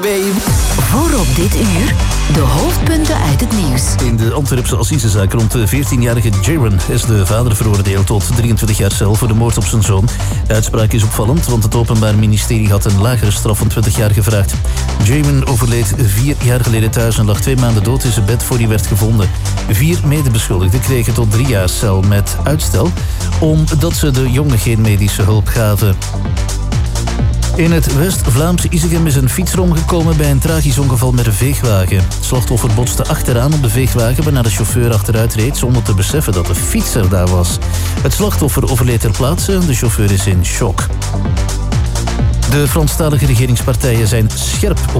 Voor op dit uur de hoofdpunten uit het nieuws. In de Antwerpse assisezaak rond de 14-jarige Jaron is de vader veroordeeld tot 23 jaar cel voor de moord op zijn zoon. De uitspraak is opvallend, want het Openbaar Ministerie had een lagere straf van 20 jaar gevraagd. Jaron overleed 4 jaar geleden thuis en lag 2 maanden dood in zijn bed voor hij werd gevonden. 4 medebeschuldigden kregen tot 3 jaar cel met uitstel, omdat ze de jongen geen medische hulp gaven. In het West-Vlaamse Isegem is een fietser omgekomen bij een tragisch ongeval met een veegwagen. Het slachtoffer botste achteraan op de veegwagen, waarna de chauffeur achteruit reed zonder te beseffen dat de fietser daar was. Het slachtoffer overleed ter plaatse en de chauffeur is in shock. De Franstalige regeringspartijen zijn scherp op